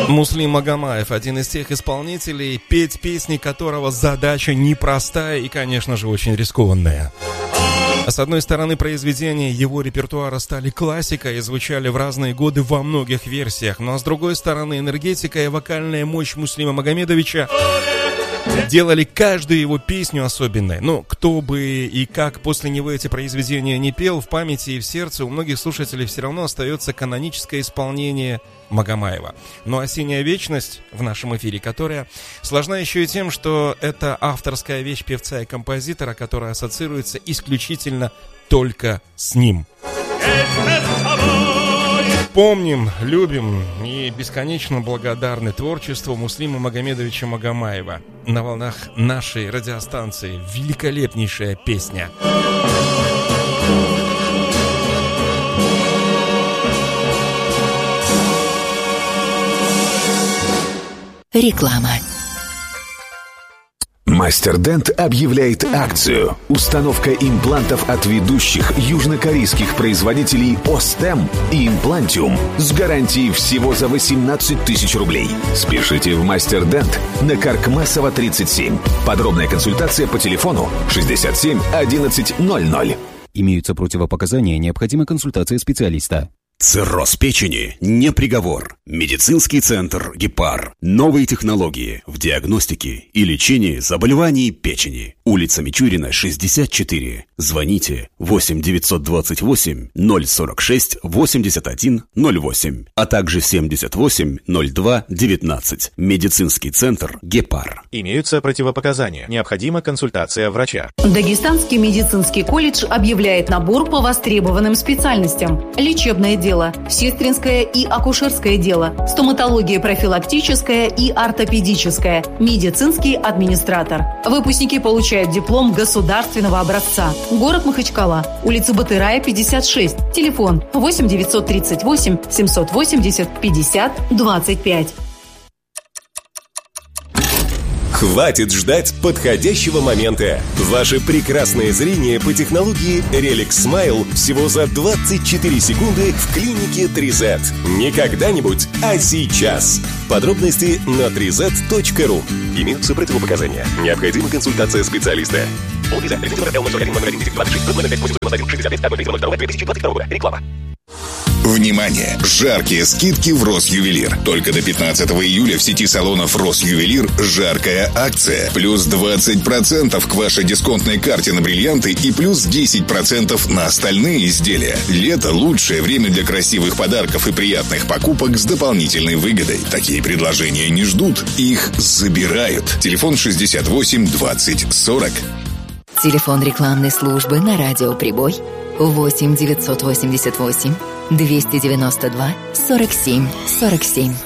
Муслим Магомаев, один из тех исполнителей, петь песни которого задача непростая и, конечно же, очень рискованная. С одной стороны, произведения его репертуара стали классикой и звучали в разные годы во многих версиях, но с другой стороны, энергетика и вокальная мощь Муслима Магомедовича делали каждую его песню особенной. Но кто бы и как после него эти произведения не пел, в памяти и в сердце у многих слушателей все равно остается каноническое исполнение Магомаева. Ну а «Синяя вечность» в нашем эфире, которая сложна еще и тем, что это авторская вещь певца и композитора, которая ассоциируется исключительно только с ним. Помним, любим и бесконечно благодарны творчеству Муслима Магомедовича Магомаева. На волнах нашей радиостанции великолепнейшая песня. Реклама. Мастер Дент объявляет акцию. Установка имплантов от ведущих южнокорейских производителей Остем и Имплантиум с гарантией всего за 18 тысяч рублей. Спешите в Мастер Дент на Каркмасова 37. Подробная консультация по телефону 67 11 00. Имеются противопоказания, необходима консультация специалиста. Цирроз печени не приговор. Медицинский центр «Гепар». Новые технологии в диагностике и лечении заболеваний печени. Улица Мичурина, 64. Звоните 8-928-046-81-08, а также 78-02-19. Медицинский центр «Гепар». Имеются противопоказания. Необходима консультация врача. Дагестанский медицинский колледж объявляет набор по востребованным специальностям. Лечебное дело, сестринское и акушерское дело, стоматология профилактическая и ортопедическая, медицинский администратор. Выпускники получают диплом государственного образца. Город Махачкала, улица Батырая, 56. Телефон 8 938 780 50 25. Хватит ждать подходящего момента. Ваше прекрасное зрение по технологии Relic Smile всего за 24 секунды в клинике 3Z. Не когда-нибудь, а сейчас. Подробности на 3z.ru. Имеются противопоказания. Необходима консультация специалиста. Реклама. Внимание! Жаркие скидки в Росювелир. Только до 15 июля в сети салонов Росювелир жаркая акция. Плюс 20% к вашей дисконтной карте на бриллианты и плюс 10% на остальные изделия. Лето – лучшее время для красивых подарков и приятных покупок с дополнительной выгодой. Такие предложения не ждут, их забирают. Телефон 68 20 40. Телефон рекламной службы на радио «Прибой» 8 988 292 47 47.